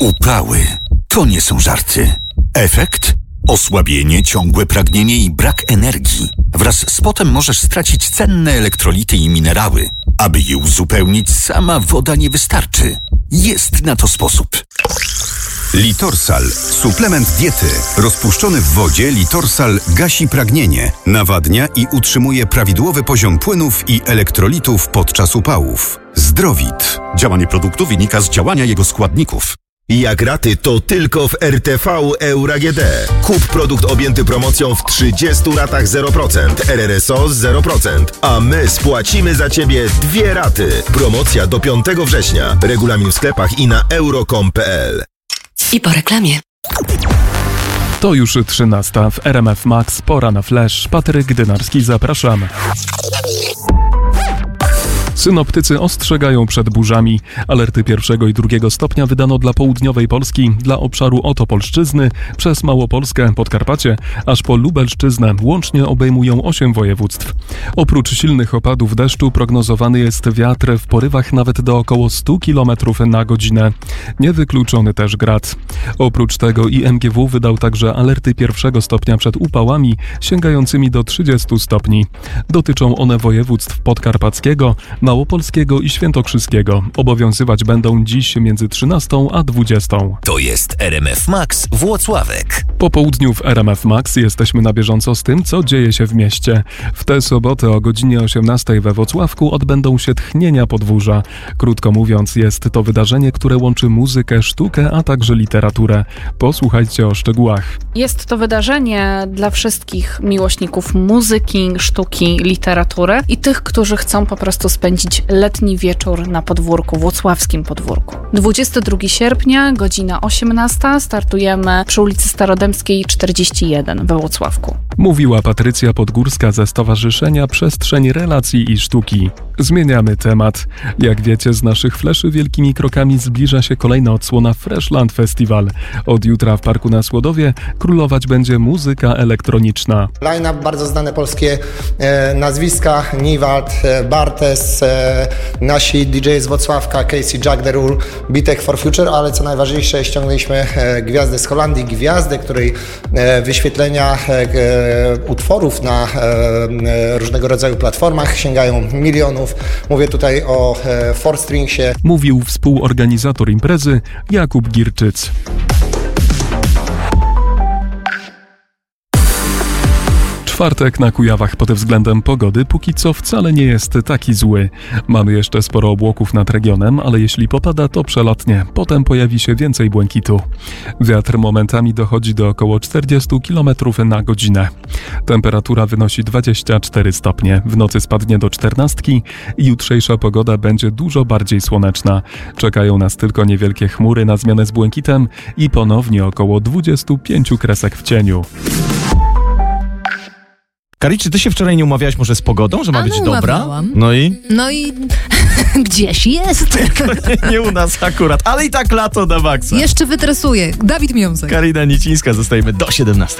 Upały. To nie są żarty. Efekt? Osłabienie, ciągłe pragnienie i brak energii. Wraz z potem możesz stracić cenne elektrolity i minerały. Aby je uzupełnić, sama woda nie wystarczy. Jest na to sposób. Litorsal. Suplement diety. Rozpuszczony w wodzie Litorsal gasi pragnienie, nawadnia i utrzymuje prawidłowy poziom płynów i elektrolitów podczas upałów. Zdrowit. Działanie produktu wynika z działania jego składników. Jak raty, to tylko w RTV Euro AGD. Kup produkt objęty promocją w 30 ratach 0%, RRSO 0%, a my spłacimy za Ciebie 2 raty. Promocja do 5 września. Regulamin w sklepach i na euro.com.pl. I po reklamie. To już 13 w RMF Max. Pora na flash. Patryk Dynarski, zapraszam. Synoptycy ostrzegają przed burzami. Alerty 1. i 2. stopnia wydano dla południowej Polski, dla obszaru od Opolszczyzny, przez Małopolskę, Podkarpacie, aż po Lubelszczyznę. Łącznie obejmują 8 województw. Oprócz silnych opadów deszczu prognozowany jest wiatr w porywach nawet do około 100 km na godzinę. Niewykluczony też grad. Oprócz tego IMGW wydał także alerty 1. stopnia przed upałami sięgającymi do 30 stopni. Dotyczą one województw podkarpackiego, małopolskiego i świętokrzyskiego. Obowiązywać będą dziś między 13 a 20. To jest RMF Max Włocławek. Po południu w RMF Max jesteśmy na bieżąco z tym, co dzieje się w mieście. W tę sobotę o godzinie 18 we Włocławku odbędą się tchnienia podwórza. Krótko mówiąc, jest to wydarzenie, które łączy muzykę, sztukę, a także literaturę. Posłuchajcie o szczegółach. Jest to wydarzenie dla wszystkich miłośników muzyki, sztuki, literatury i tych, którzy chcą po prostu spędzić letni wieczór na podwórku, włocławskim podwórku. 22 sierpnia, godzina 18, startujemy przy ulicy Starodębskiej 41 we Włocławku. Mówiła Patrycja Podgórska ze Stowarzyszenia Przestrzeń Relacji i Sztuki. Zmieniamy temat. Jak wiecie z naszych fleszy, wielkimi krokami zbliża się kolejna odsłona Freshland Festival. Od jutra w Parku na Słodowie królować będzie muzyka elektroniczna. Line-up bardzo znane polskie nazwiska, Niwald, Bartes, nasi DJ z Włocławka, Casey, Jack the Rule, Bitek for Future, ale co najważniejsze, ściągnęliśmy gwiazdę z Holandii, gwiazdę, której wyświetlenia utworów na różnego rodzaju platformach sięgają milionów. Mówię tutaj o Four Stringsie. Mówił współorganizator imprezy Jakub Girczyc. Czwartek na Kujawach pod względem pogody póki co wcale nie jest taki zły. Mamy jeszcze sporo obłoków nad regionem, ale jeśli popada, to przelotnie. Potem pojawi się więcej błękitu. Wiatr momentami dochodzi do około 40 km na godzinę. Temperatura wynosi 24 stopnie. W nocy spadnie do 14 i jutrzejsza pogoda będzie dużo bardziej słoneczna. Czekają nas tylko niewielkie chmury na zmianę z błękitem i ponownie około 25 kresek w cieniu. Kari, czy ty się wczoraj nie umawiałaś może z pogodą, że ma być dobra? Umawiałam. No i gdzieś jest. nie u nas akurat, ale i tak lato na maksa. Jeszcze wytresuję. Dawid Miąsek. Karina Nicińska, zostajemy do 17.